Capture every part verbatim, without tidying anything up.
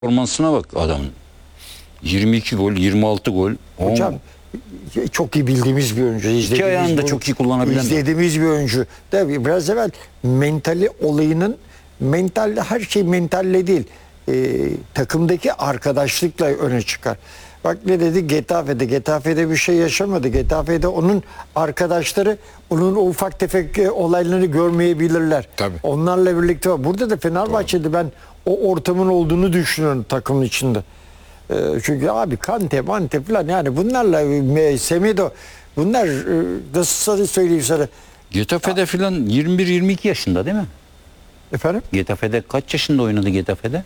Performansına bak adamın. yirmi iki gol, yirmi altı gol. Hocam çok iyi bildiğimiz bir oyuncu. İki ayağını da çok iyi kullanabilen. İzlediğimiz bir oyuncu. Tabii biraz evvel mentali olayının mental, her şey mentalle değil. E, takımdaki arkadaşlıkla öne çıkar. Bak ne dedi Getafe'de. Getafe'de bir şey yaşamadı. Getafe'de onun arkadaşları onun o ufak tefek olaylarını görmeyebilirler. Tabii. Onlarla birlikte var. Burada da Fenerbahçe'de ben o ortamın olduğunu düşünüyorum takımın içinde. Ee, çünkü abi Kante, Mante falan yani bunlarla e, Semedo bunlar e, nasıl söyleyeyim sana. Getafe'de filan yirmi bir yirmi iki yaşında değil mi? Efendim? Getafe'de kaç yaşında oynadı Getafe'de?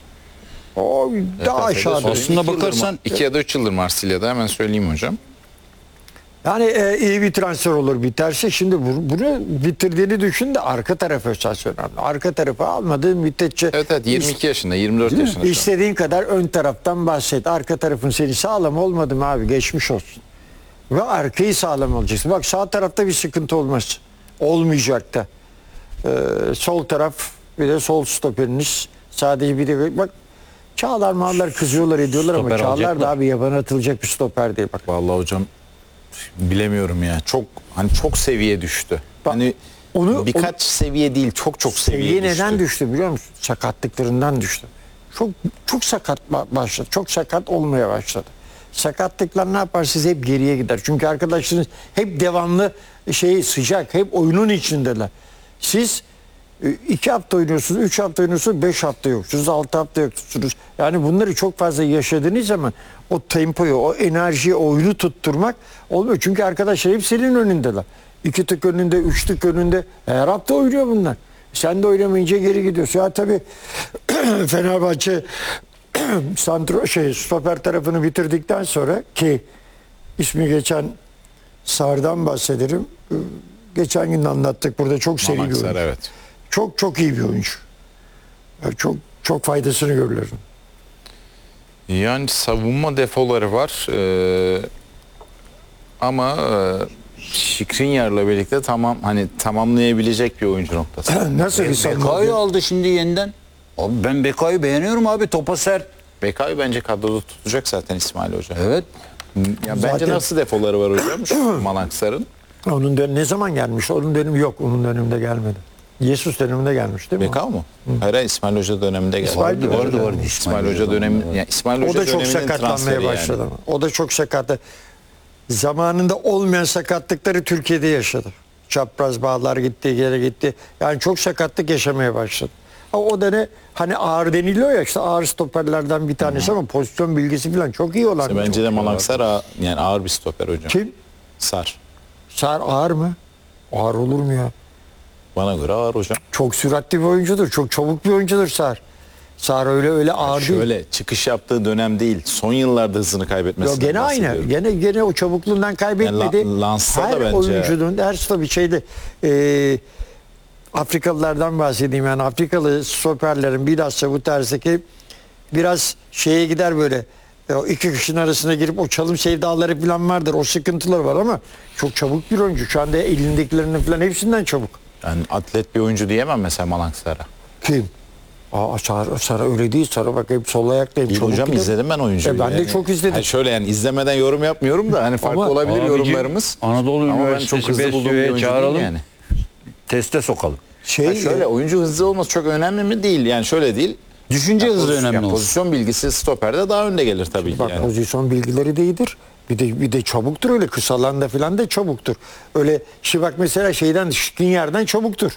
O daha aşağıda. Aslında bakarsan iki ya da üç yıldır Marsilya'da, hemen söyleyeyim hocam. Yani e, iyi bir transfer olur biterse. Şimdi bu, bunu bitirdiğini düşün de arka tarafı esas önemli. Arka tarafı almadığın müddetçe Evet evet yirmi iki yaşında, yirmi dört yaşında. şu an. İstediğin kadar ön taraftan bahset. Arka tarafın seni sağlam olmadı mı abi? Geçmiş olsun. Ve arkayı sağlam olacaksın. Bak sağ tarafta bir sıkıntı olmaz. Olmayacak da. Ee, sol taraf bir de sol stoperiniz. Sadece bir de bak Çağlar mağlar kızıyorlar ediyorlar ama Stoper Çağlar da alacaklar. abi yabana atılacak bir stoper değil. Bak Vallahi hocam bilemiyorum ya. Çok hani çok seviye düştü. Bak, Hani onu- birkaç onu- seviye değil, çok çok seviye, seviye düştü. neden düştü biliyor musun? Sakatlıklarından düştü. Çok çok sakat ba- başladı. Çok sakat olmaya başladı. Sakatlıklar ne yapar? Siz hep geriye gider. Çünkü arkadaşlarınız hep devamlı şey sıcak, hep oyunun içindeler. Siz e, iki hafta oynuyorsunuz, üç hafta oynuyorsunuz, beş hafta yoksunuz, altı hafta yoksunuz. Yani bunları çok fazla yaşadığınız zaman o tempoyu, o enerjiyi, o oyunu tutturmak olmuyor. Çünkü arkadaşlar hep senin önündeler. İki tık önünde, üç tık önünde. Her hafta oynuyor bunlar. Sen de oynamayınca geri gidiyorsun. Ya tabii Fenerbahçe santro şey stoper tarafını bitirdikten sonra ki ismi geçen Sar'dan bahsederim. Geçen gün anlattık burada, çok seri bir Mamaksar, oyuncu. evet. Çok çok iyi bir oyuncu. Yani çok çok faydasını görürler. Yani savunma defoları var. Ee, ama e, Skriniar'la birlikte tamam, hani tamamlayabilecek bir oyuncu noktası. Nasıl bir savunma? Bekay'ı aldı şimdi yeniden. Abi ben Bekay'ı beğeniyorum abi. Topa sert. Bekay'ı bence kadroda tutacak zaten İsmail Hoca. Evet. Ya Zaten- bence nasıl defoları var hocam şu Malaksar'ın? Onun dön ne zaman gelmiş? Onun dönemi yok. Onun döneminde gelmedi. Jesus döneminde gelmiş değil mi? Bekao mu? Hayır, hayır, İsmail Hoca döneminde geldi. İsmail Vardı Hoca vardı dönemi. vardı. İsmail Hoca dönemi, yani İsmail O Hoca da çok döneminin sakatlanmaya transferi başladı. yani. ama. O da çok sakattı. Zamanında olmayan sakatlıkları Türkiye'de yaşadı. Çapraz bağlar gitti, geri gitti. Yani çok sakatlık yaşamaya başladı. Ha, o da ne? Hani ağır deniliyor ya, işte ağır stoperlerden bir tanesi ama pozisyon bilgisi falan çok iyi olan. Bence de çok- Malaksar ağa- yani ağır bir stoper hocam. Kim? Sar. Sar ağır mı? Ağır olur mu ya? Bana göre ağır hocam. Çok süratli bir oyuncudur. Çok çabuk bir oyuncudur Sar. Sar öyle öyle ağır değil. Şöyle çıkış yaptığı dönem değil. Son yıllarda hızını Yo, kaybetmesinden gene aynı. bahsediyorum. Gene gene o çabukluğundan kaybetmedi. Yani La- Lans'ta da her bence- oyuncunun, her tabii şeyde e, Afrikalılardan bahsedeyim. Yani Afrikalı stoperlerin bilhassa bu tarzdaki biraz şeye gider böyle. E, o iki kişinin arasına girip o çalım sevdaları falan vardır. O sıkıntılar var ama çok çabuk bir oyuncu. Şu anda elindekilerinin falan hepsinden çabuk. Yani atlet bir oyuncu diyemem mesela Malaksar'a. Kim? Aa, Sara, Sara öyle değil. Sara bak hep sol ayaktayım. İyi çabuk hocam, gider. izledim ben oyuncuyu. E, ben de Yani- çok izledim. Hayır, şöyle yani izlemeden yorum yapmıyorum da hani farklı Ama- olabilir Abicim, yorumlarımız. Anadolu Ama ben çok Üniversitesi hızlı bulduğum bir Besyo'ya oyuncu çağıralım. değil yani. Teste sokalım. Şey, Ha, şöyle oyuncu hızlı olması çok önemli mi? Değil. Yani şöyle değil. Düşünce Ya hızı pozisyon- önemli ya olsun. Pozisyon bilgisi stoperde daha önde gelir tabii ki Bak yani. pozisyon bilgileri de iyidir. Bir de bir de çabuktur, öyle kısa alanda falan da çabuktur. Öyle şimdi bak mesela şeyden şıkkın yerden çabuktur.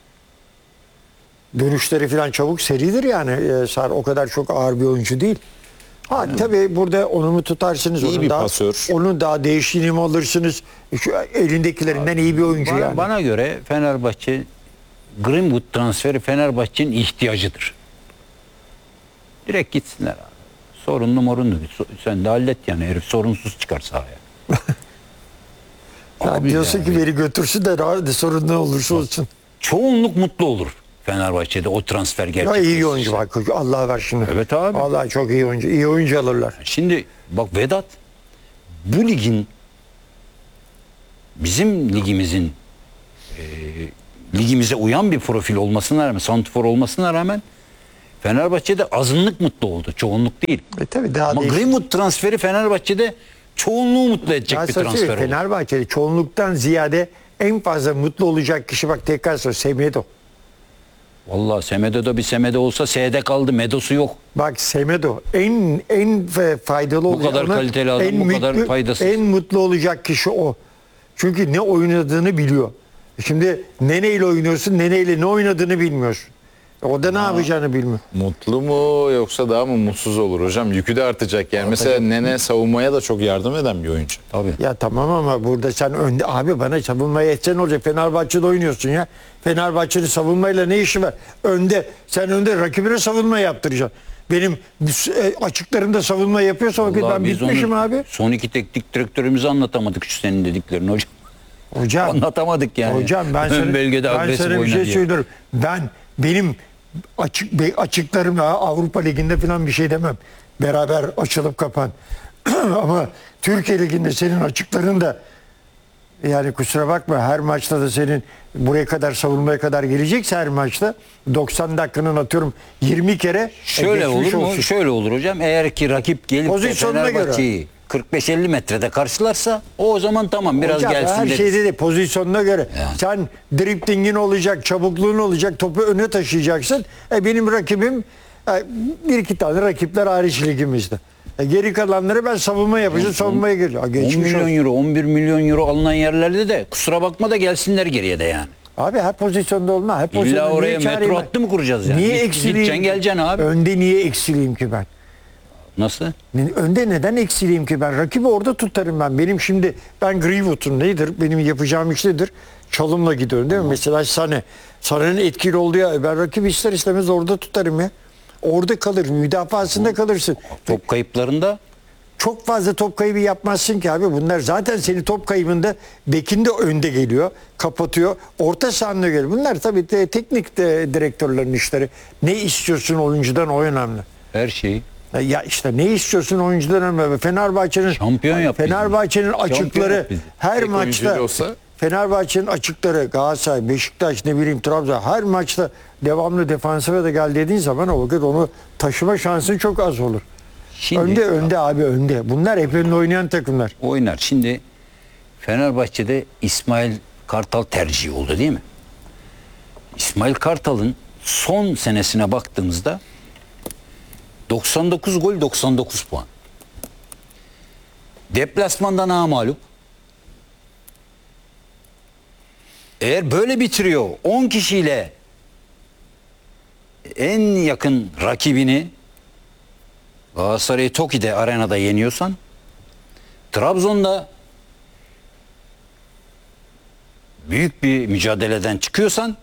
Dönüşleri falan çabuk, seridir yani. Ee, Sar o kadar çok ağır bir oyuncu değil. Ha tabii burada onu mu tutarsınız? İyi onun bir daha, pasör. Onun daha değiştiğini mi alırsınız? Şu elindekilerinden iyi bir oyuncu Bana, yani. bana göre Fenerbahçe Greenwood transferi Fenerbahçe'nin ihtiyacıdır. Direkt gitsinler abi. Sorunlu morunlu. So- Sen de hallet yani, herif sorunsuz çıkar sahaya. Yani Abi diyorsun yani. ki beni götürsün de rahat- sorun ne olursa olsun. Çoğunluk mutlu olur Fenerbahçe'de o transfer Ya gerçekleşirse. iyi oyuncu bak. Allah ver şimdi. Evet abi. Allah çok iyi oyuncu. İyi oyuncu alırlar. Şimdi bak Vedat, bu ligin, bizim ligimizin e, ligimize uyan bir profil olmasına rağmen, santrfor olmasına rağmen Fenerbahçe'de azınlık mutlu oldu. Çoğunluk değil. E tabii daha Ama değişik. Greenwood transferi Fenerbahçe'de çoğunluğu mutlu edecek Ben bir sana söyleyeyim, transfer oldu. Fenerbahçe'de çoğunluktan ziyade en fazla mutlu olacak kişi bak tekrar söylüyorum Semedo. Vallahi Semedo'da bir Semedo olsa S'de kaldı. Medosu yok. Bak Semedo en en f- faydalı olacak. kadar ona kaliteli adam, en bu kadar mutlu- faydasız. En mutlu olacak kişi o. Çünkü ne oynadığını biliyor. Şimdi neneyle oynuyorsun, neneyle ne oynadığını bilmiyorsun. O da ne yapacağını bilmiyor. Mutlu mu yoksa daha mı mutsuz olur hocam? Yükü de artacak yani. Mesela Nene savunmaya da çok yardım eden bir oyuncu. Tabii. Ya tamam ama burada sen önde abi bana savunmaya etsen olacak. Fenerbahçe'de oynuyorsun ya. Fenerbahçe'nin savunmayla ne işi var? Önde sen önde rakibine savunma yaptıracaksın. Benim e, açıklarımda savunma yapıyorsa vakit Vallahi ben biz bitmişim onu abi. Son iki teknik direktörümüzü anlatamadık şu senin dediklerini hocam. Hocam Anlatamadık yani. Hocam ben Ön sana, bölgede ben agresif sana bir oyna şey diye. söylüyorum. Ben benim açık be- açıklarım ya Avrupa Ligi'nde falan bir şey demem. Beraber açılıp kapan. Ama Türkiye Ligi'nde senin açıkların da yani kusura bakma her maçta da senin buraya kadar savunmaya kadar gelecekse her maçta doksan dakikanın atıyorum yirmi kere e, Şöyle geçmiş olur mu? olsun. Şöyle olur hocam. Eğer ki rakip gelip de Pozisyonuna göre. Fenerbahçe'yi kırk beş elli metrede karşılarsa o zaman tamam biraz Hocam, gelsin her deriz. şeyde de pozisyonuna göre. Yani. Sen driftingin olacak, çabukluğun olacak, topu öne taşıyacaksın. E benim rakibim e, bir iki tane rakipler hariç ligimizde. E geri kalanları ben savunma yapacağım, savunmaya gireceğim. Ha, on Geçmiş milyon olsun. euro, on bir milyon euro alınan yerlerde de kusura bakma da gelsinler geriye de yani. Abi her pozisyonda olmaz. Her pozisyonda İlla niye oraya çağırayım metro ben? hattı mı kuracağız yani? Niye Git- eksileyim? Gideceksin geleceksin abi. Önde niye eksileyim ki ben? Nasıl? Önde neden eksileyim ki ben? Rakibi orada tutarım ben. Benim şimdi ben Greenwood'un nedir? Benim yapacağım iş nedir? Çalımla gidiyorum değil mi? Mesela Sane. Sane'nin etkili olduğu ya. Ben rakibi ister istemez orada tutarım ya. Orada kalır. Müdafasında kalırsın. Top kayıplarında Çok fazla top kaybı yapmazsın ki abi. Bunlar zaten seni top kaybında bekin de önde geliyor. Kapatıyor. Orta sahanda geliyor. Bunlar tabii de, teknik de, direktörlerin işleri. Ne istiyorsun oyuncudan o önemli. her şeyi. Ya işte ne istiyorsun oyuncudan önemli. Fenerbahçe'nin Şampiyon yap bizi. Fenerbahçe'nin açıkları yap bizi. her Tek maçta oyuncuyla olsa- Fenerbahçe'nin açıkları Galatasaray, Beşiktaş ne bileyim Trabzon her maçta devamlı defansife de gel dediğin zaman o vakit onu taşıma şansın çok az olur. Şimdi önde önde abi önde. Bunlar hep önde oynayan takımlar. oynar. Şimdi Fenerbahçe'de İsmail Kartal tercihi oldu değil mi? İsmail Kartal'ın son senesine baktığımızda doksan dokuz gol doksan dokuz puan. Deplasmanda namağlup. Eğer böyle bitiriyor on kişiyle en yakın rakibini Galatasaray'ı Toki'de arenada yeniyorsan Trabzon'da büyük bir mücadeleden çıkıyorsan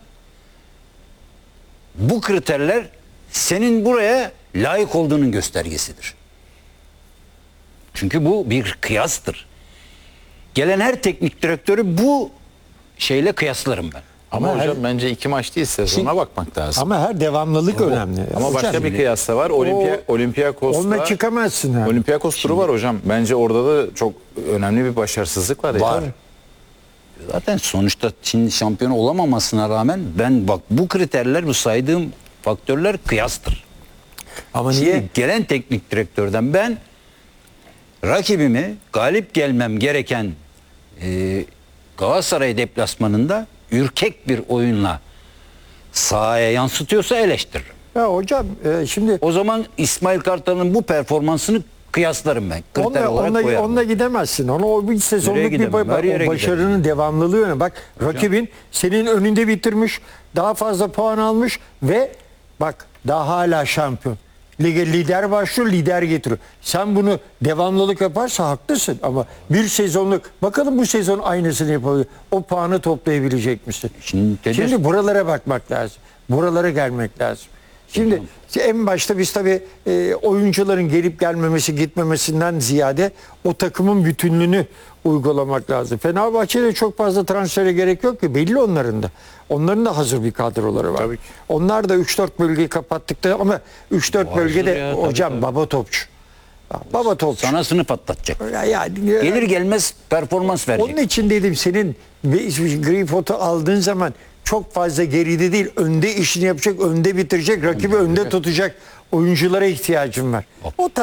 bu kriterler senin buraya layık olduğunun göstergesidir. Çünkü bu bir kıyastır. Gelen her teknik direktörü bu şeyle kıyaslarım ben. Ama, Ama hocam her- bence iki maç değil sezona bakmak lazım. Ama her devamlılık önemli. Ama Hocam, başka bir kıyas da var. Olimpiya, o- Olympiakos'ta onunla çıkamazsın abi. Olympiakos turu var hocam. Bence orada da çok önemli bir başarısızlık var. Var. Yani. Zaten sonuçta Çin şampiyon olamamasına rağmen ben bak bu kriterler bu saydığım faktörler kıyastır. Ama Şimdi niye? gelen teknik direktörden ben rakibimi galip gelmem gereken e, Galatasaray deplasmanında ürkek bir oyunla sahaya yansıtıyorsa eleştiririm. Ya hocam e, şimdi O zaman İsmail Kartal'ın bu performansını kıyaslarım ben. Kriter onunla, olarak onunla, koyarım. onunla gidemezsin. Onu o bir sezonluk Nereye bir gidemem? bak, Her yere o başarının devamlılığı önemli. Bak rakibin senin önünde bitirmiş, daha fazla puan almış ve bak daha hala şampiyon. Lige lider başlıyor, lider getiriyor. Sen bunu devamlılık yaparsa haklısın ama bir sezonluk bakalım bu sezon aynısını yapabilir. O puanı toplayabilecek misin? Şimdi Tedesco- Şimdi buralara bakmak lazım. Buralara gelmek lazım. Şimdi en başta biz tabii e, oyuncuların gelip gelmemesi gitmemesinden ziyade o takımın bütünlüğünü uygulamak lazım. Fenerbahçe'de çok fazla transfere gerek yok ki belli onların da. Onların da hazır bir kadroları var. Tabii ki. Onlar da üç dört bölgeyi kapattıkta ama üç dört Hazır bölgede ya, tabii, hocam tabii. baba topçu. Baba topçu. Sana sınıf atlatacak. Ya, ya, Gelir gelmez performans verecek. onun için dedim senin Greenwood'u aldığın zaman çok fazla geride değil, önde işini yapacak, önde bitirecek, rakibi önde tutacak oyunculara ihtiyacım var. O